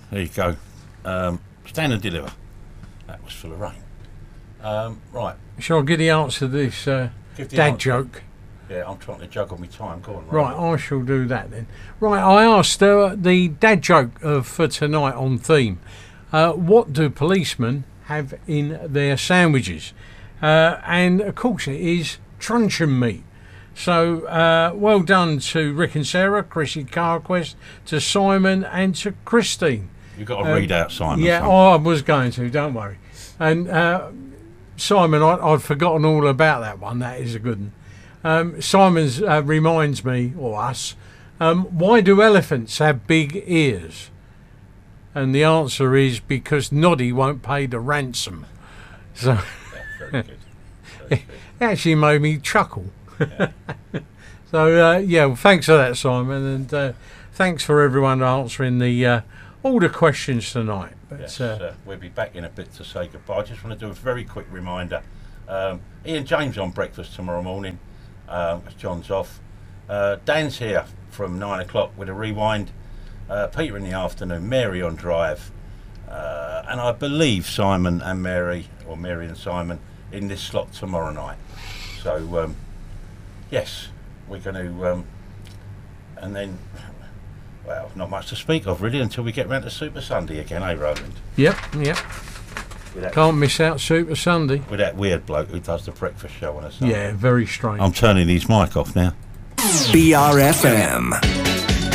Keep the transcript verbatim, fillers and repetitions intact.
there you go. Um, stand and deliver. That was full of rain. Um, right. Shall I give the answer to this uh, Give the dad answer. joke? Yeah, I'm trying to juggle my time. Go on. Right, I shall do that then. Right, I asked uh, the dad joke uh, for tonight on theme. Uh, what do policemen have in their sandwiches? Uh, and of course it is truncheon meat. So uh, well done to Rick and Sarah, Chrissy Carquest, to Simon and to Christine. You've got to Um, read out Simon. Yeah, son. oh, I was going to, don't worry. And uh, Simon, I, I'd forgotten all about that one. That is a good one. Um, Simon's uh, reminds me, or us, um, why do elephants have big ears? And the answer is because Noddy won't pay the ransom. So Yeah, very good. Very good. it actually made me chuckle. Yeah. So uh, yeah, well, thanks for that, Simon, and uh, thanks for everyone answering the uh, all the questions tonight. But Yes, uh, uh, we'll be back in a bit to say goodbye. I just want to do a very quick reminder. Um, Ian James on breakfast tomorrow morning, um, as John's off. Uh, Dan's here from nine o'clock with a rewind. Uh, Peter in the afternoon, Mary on drive, uh, and I believe Simon and Mary, or Mary and Simon, in this slot tomorrow night. So um, yes, we're going to, um, and then, well, not much to speak of really until we get round to Super Sunday again, eh, Roland? yep, yep. With that, Can't miss out Super Sunday. with that weird bloke who does the breakfast show on a Sunday. Yeah, very strange. I'm turning his mic off now. B R F M.